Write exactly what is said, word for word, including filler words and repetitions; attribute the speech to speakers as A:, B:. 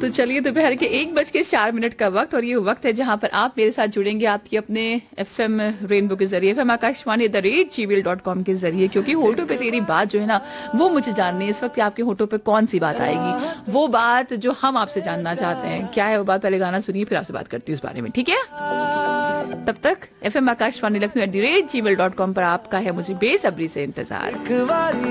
A: तो चलिए दोपहर के एक बज के चार मिनट का वक्त, और ये वक्त है जहां पर आप मेरे साथ जुड़ेंगे आपकी अपने एफएम रेनबो के जरिए, FM Akashvani the rate Gmail dot com के जरिए, क्योंकि होठों पे तेरी बात जो है ना वो मुझे जाननी है इस वक्त। आपके होठों पे कौन सी बात आएगी, वो बात जो हम आपसे जानना चाहते हैं क्या है वो बात। पहले गाना सुनिए फिर आपसे बात करती हूँ उस बारे में, ठीक है? तब तक FM Akashvani Lucknow at the rate Gmail dot com पर आपका है मुझे बेसब्री से इंतजार।